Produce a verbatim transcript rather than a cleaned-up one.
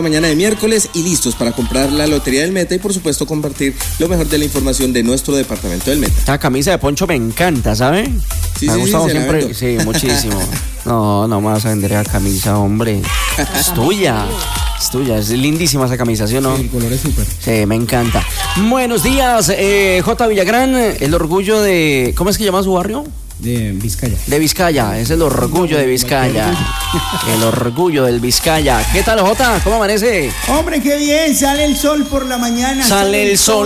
mañana de miércoles y listos para comprar la lotería del Meta y por supuesto compartir lo mejor de la información de nuestro departamento del Meta. Esta camisa de Poncho me encanta, ¿sabe? Sí, me ha sí, gustado sí, siempre, sí, muchísimo. No, no me vas a vender esa camisa, hombre. Es tuya. Es tuya, es lindísima esa camisa, ¿sí o no? Sí, el color es súper. Sí, me encanta. Buenos días, eh, J. Villagrán, el orgullo de... ¿Cómo es que llama su barrio? De Vizcaya. De Vizcaya, es el orgullo de Vizcaya. El orgullo del Vizcaya. ¿Qué tal, Jota? ¿Cómo amanece? Hombre, qué bien, sale el sol por la mañana. Sale el sol.